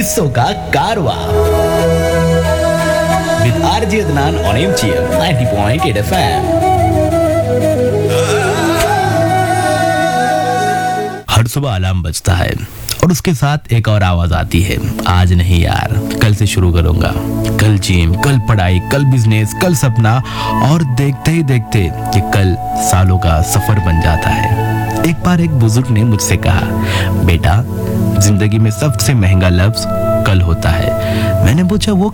किस्सों का कारवा with RJ Adnan on MTM 90.8 FM. हर सुबह अलार्म बजता है और उसके साथ एक और आवाज आती है, आज नहीं यार, कल से शुरू करूंगा। कल जिम, कल पढ़ाई, कल बिजनेस, कल सपना, और देखते ही देखते ये कल सालों का सफर बन जाता है। एक बार एक बुजुर्ग ने मुझसे कहा, बेटा जिंदगी में सबसे महंगा लफ्ज कल होता है। मैंने पूछा वो